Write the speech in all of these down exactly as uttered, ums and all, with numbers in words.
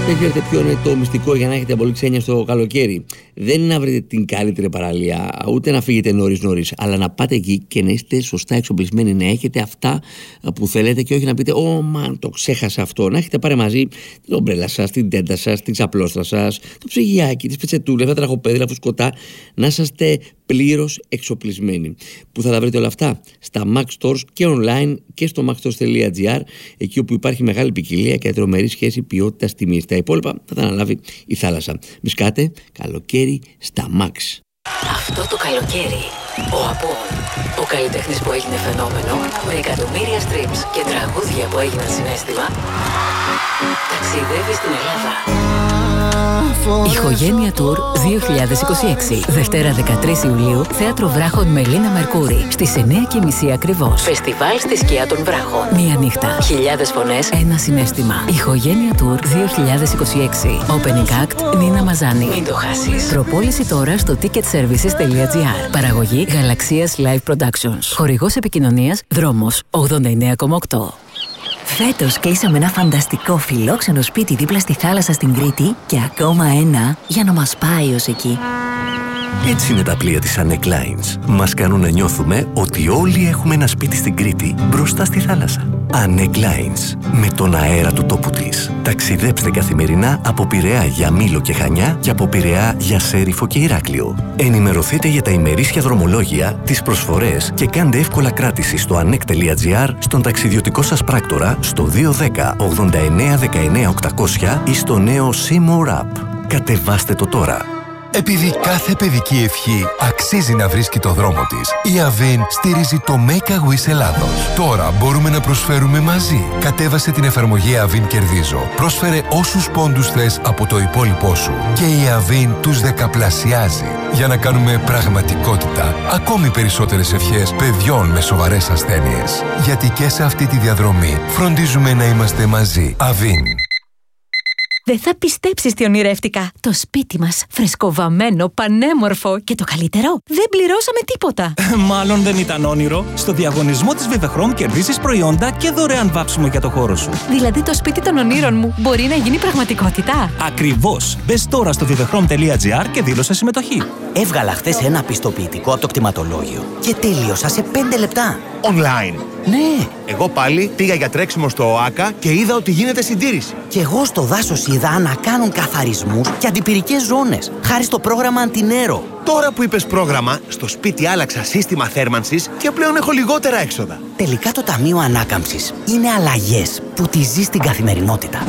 Δεν ξέρετε ποιο είναι το μυστικό για να έχετε πολύ ξένια στο καλοκαίρι? Δεν είναι να βρείτε την καλύτερη παραλία, ούτε να φύγετε νωρίς νωρίς, αλλά να πάτε εκεί και να είστε σωστά εξοπλισμένοι, να έχετε αυτά που θέλετε και όχι να πείτε «Ω, μαν, το ξέχασα αυτό». Να έχετε πάρει μαζί την ομπρέλα σας, την τέντα σας, την ξαπλώστρα σας, το ψυγιάκι, τις πετσετούλες, τα τραχοπέδια, φουσκωτά, να είσαστε πλήρως εξοπλισμένοι. Πού θα τα βρείτε όλα αυτά? Στα Max Stores και online και στο max stores τελεία gr, εκεί όπου υπάρχει μεγάλη ποικιλία και τρομερή σχέση ποιότητας-τιμής. Τα υπόλοιπα θα τα αναλάβει η θάλασσα. Μισκάτε καλοκαίρι στα Max. Αυτό το καλοκαίρι, ο Απόν, ο καλλιτέχνης που έγινε φαινόμενο, με εκατομμύρια streams και τραγούδια που έγιναν συναίσθημα, ταξιδεύει στην Ελλάδα. Ηχογένεια Tour δύο χιλιάδες είκοσι έξι. Δευτέρα δεκατρείς Ιουλίου, Θέατρο Βράχων με Λίνα Μερκούρη. Στις εννιά και μισή ακριβώς. Φεστιβάλ στη σκιά των Βράχων. Μία νύχτα. Χιλιάδες φωνές, ένα συναίσθημα. Ηχογένεια Tour δύο χιλιάδες είκοσι έξι. Opening Act Νίνα Μαζάνη. Μην το χάσεις. Προπόληση τώρα στο ticket services τελεία gr. Παραγωγή Γαλαξίας Live Productions. Χορηγός επικοινωνίας Δρόμος ογδόντα εννέα κόμμα οκτώ. Φέτος κλείσαμε ένα φανταστικό φιλόξενο σπίτι δίπλα στη θάλασσα στην Κρήτη και ακόμα ένα για να μας πάει ως εκεί. Έτσι είναι τα πλοία της Anek Lines. Μας κάνουν να νιώθουμε ότι όλοι έχουμε ένα σπίτι στην Κρήτη μπροστά στη θάλασσα. Anek Lines. Με τον αέρα του τόπου της. Ταξιδέψτε καθημερινά από Πειραιά για Μήλο και Χανιά και από Πειραιά για Σέριφο και Ηράκλειο. Ενημερωθείτε για τα ημερήσια δρομολόγια, τις προσφορές και κάντε εύκολα κράτηση στο anek τελεία gr, στον ταξιδιωτικό σας πράκτορα, στο δύο ένα μηδέν ογδόντα εννέα δεκαεννέα οκτακόσια ή στο νέο Seymour App. Κατεβάστε το τώρα. Επειδή κάθε παιδική ευχή αξίζει να βρίσκει το δρόμο της, η Avin στηρίζει το Make a Wish Ελλάδος. Τώρα μπορούμε να προσφέρουμε μαζί. Κατέβασε την εφαρμογή Avin Κερδίζω. Πρόσφερε όσους πόντους θες από το υπόλοιπό σου και η Avin τους δεκαπλασιάζει για να κάνουμε πραγματικότητα ακόμη περισσότερες ευχές παιδιών με σοβαρές ασθένειες. Γιατί και σε αυτή τη διαδρομή φροντίζουμε να είμαστε μαζί. Avin. Δεν θα πιστέψεις τι ονειρεύτηκα. Το σπίτι μας, φρεσκοβαμμένο, πανέμορφο και το καλύτερο, δεν πληρώσαμε τίποτα. Μάλλον δεν ήταν όνειρο. Στο διαγωνισμό της Vivechrome κερδίζεις προϊόντα και δωρεάν βάψιμο για το χώρο σου. Δηλαδή το σπίτι των ονείρων μου μπορεί να γίνει πραγματικότητα. Ακριβώς. Μπες τώρα στο vivechrome τελεία gr και δήλωσε συμμετοχή. Έβγαλα χθες ένα πιστοποιητικό από το κτηματολόγιο και τέλειωσα σε πέντε λεπτά. Online. Ναι. Εγώ πάλι πήγα για τρέξιμο στο ΟΑΚΑ και είδα ότι γίνεται συντήρηση. Και εγώ στο δάσος είδα να κάνουν καθαρισμούς και αντιπυρικές ζώνες, χάρη στο πρόγραμμα Αντινέρο. Τώρα που είπες πρόγραμμα, στο σπίτι άλλαξα σύστημα θέρμανσης και πλέον έχω λιγότερα έξοδα. Τελικά το Ταμείο Ανάκαμψης είναι αλλαγές που τη ζεις στην καθημερινότητα.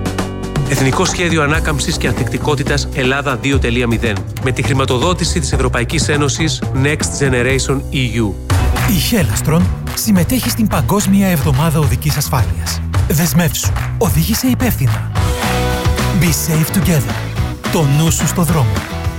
Εθνικό Σχέδιο Ανάκαμψης και Ανθεκτικότητας Ελλάδα δύο τελεία μηδέν. Με τη χρηματοδότηση της Ευρωπαϊκής Ένωσης Next Generation ι γιου. Η Hellastron συμμετέχει στην Παγκόσμια Εβδομάδα Οδικής Ασφάλειας. Δεσμεύσου. Οδήγησε υπεύθυνα. Be safe together. Το νου σου στο δρόμο.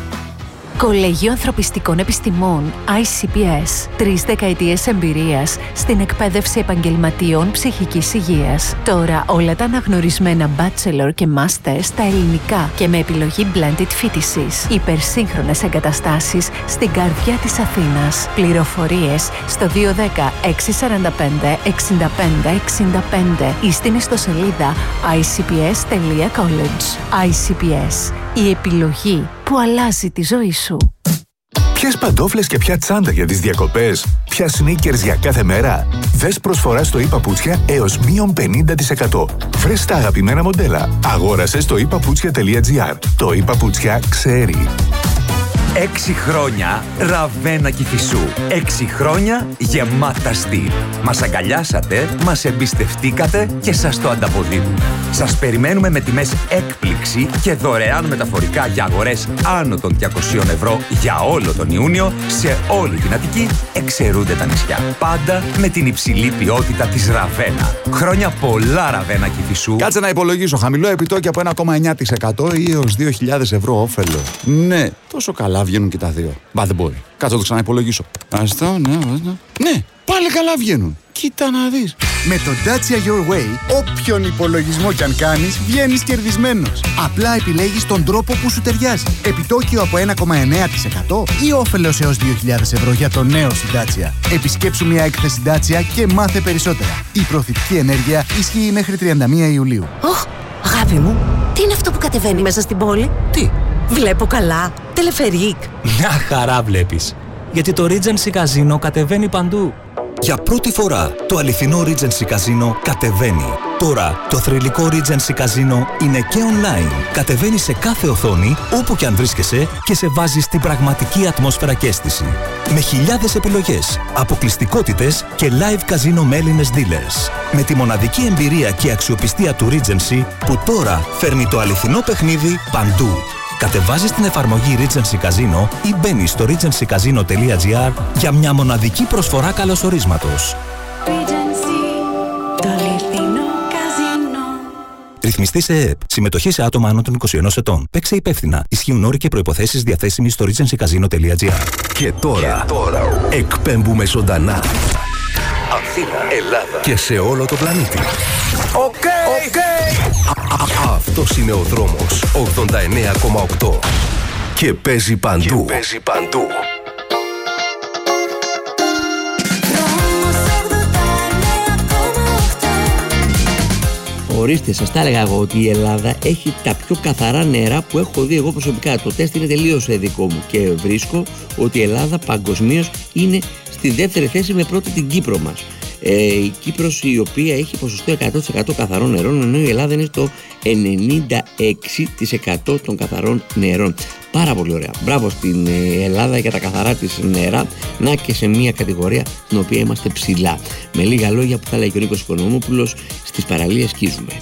Κολέγιο Ανθρωπιστικών Επιστημών άι σι πι ες. Τρεις δεκαετίες εμπειρίας στην εκπαίδευση επαγγελματιών ψυχικής υγείας. Τώρα όλα τα αναγνωρισμένα bachelor και master στα ελληνικά και με επιλογή blended φοιτησης. Υπερσύγχρονες εγκαταστάσεις στην καρδιά της Αθήνας. Πληροφορίες στο δύο ένα μηδέν έξι τέσσερα πέντε έξι πέντε έξι πέντε ή στην ιστοσελίδα άι σι πι ες τελεία college. άι σι πι ες. Η επιλογή που αλλάζει τη ζωή σου. Ποιες παντόφλες και ποια τσάντα για τις διακοπές, ποια sneakers για κάθε μέρα. Δες προσφορά στο iPaputsια έως μείον πενήντα τοις εκατό. Βρες τα αγαπημένα μοντέλα. Αγόρασε στο iPaputsια τελεία gr. Το iPaputsια ξέρει. Έξι χρόνια Ραβένα Κηφισού. Έξι χρόνια γεμάτα στυλ. Μας αγκαλιάσατε, μας εμπιστευτήκατε και σας το ανταποδίδουμε. Σας περιμένουμε με τιμές έκπληξη και δωρεάν μεταφορικά για αγορές άνω των διακοσίων ευρώ για όλο τον Ιούνιο σε όλη την Αττική, εξαιρούνται τα νησιά. Πάντα με την υψηλή ποιότητα της Ραβένα. Χρόνια πολλά Ραβένα Κηφισού. Κάτσε να υπολογίσω. Χαμηλό επιτόκιο από ένα κόμμα εννέα τοις εκατό ή έως δύο χιλιάδες ευρώ όφελο. Ναι, τόσο καλά βγαίνουν και τα δύο. Μπα, δεν μπορεί. Κάτσε να το ξαναυπολογίσω. Αστό, ναι, ναι. Ναι, πάλι καλά βγαίνουν. Κοίτα να δεις. Με το Dacia Your Way, όποιον υπολογισμό κι αν κάνεις, βγαίνεις κερδισμένος. Απλά επιλέγεις τον τρόπο που σου ταιριάζει. Επιτόκιο από ένα κόμμα εννέα τοις εκατό ή όφελος έως δύο χιλιάδες ευρώ για το νέο στην Dacia. Επισκέψου μια έκθεση Dacia και μάθε περισσότερα. Η προωθητική ενέργεια ισχύει μέχρι τριάντα μία Ιουλίου. Ωχ, αγάπη μου, Τι είναι αυτό που κατεβαίνει μέσα στην πόλη? Τι? Βλέπω καλά. Τελεφερίκ. Μια χαρά βλέπεις. Γιατί το Regency Casino κατεβαίνει παντού. Για πρώτη φορά το αληθινό Regency Casino κατεβαίνει. Τώρα το θρυλικό Regency Casino είναι και online. Κατεβαίνει σε κάθε οθόνη, όπου και αν βρίσκεσαι, και σε βάζει στην πραγματική ατμόσφαιρα και αίσθηση. Με χιλιάδες επιλογές, αποκλειστικότητες και live casino με Έλληνες dealers. Με τη μοναδική εμπειρία και αξιοπιστία του Regency, που τώρα φέρνει το αληθινό παιχνίδι παντού. Κατεβάζεις την εφαρμογή Regency Casino ή μπαίνεις στο regency casino τελεία gr για μια μοναδική προσφορά καλωσορίσματος. Το αληθινό καζίνο. Ρυθμιστή σε ΕΕΠ. Συμμετοχή σε άτομα άνω των είκοσι ενός ετών. Παίξε υπεύθυνα. Ισχύουν όροι και προϋποθέσεις διαθέσιμοι στο regency casino τελεία gr. Και τώρα, και τώρα εκπέμπουμε ζωντανά. Αθήνα, Ελλάδα και σε όλο το πλανήτη. Οκ, okay, okay. Αυτός είναι ο δρόμος ογδόντα εννέα κόμμα οκτώ και παίζει παντού. Και παίζει παντού. Ορίστε, σας τα έλεγα εγώ ότι η Ελλάδα έχει τα πιο καθαρά νερά που έχω δει εγώ προσωπικά. Το τεστ είναι τελείως δικό μου και βρίσκω ότι η Ελλάδα παγκοσμίως είναι στη δεύτερη θέση με πρώτη την Κύπρο μας. Ε, η Κύπρος, η οποία έχει ποσοστό εκατό τοις εκατό καθαρών νερών, ενώ η Ελλάδα είναι στο ενενήντα έξι τοις εκατό των καθαρών νερών. Πάρα πολύ ωραία. Μπράβο στην Ελλάδα για τα καθαρά της νερά. Να και σε μια κατηγορία στην οποία είμαστε ψηλά. Με λίγα λόγια που θα λέει και ο Νίκος Οικονομόπουλος, στις παραλίες σκίζουμε.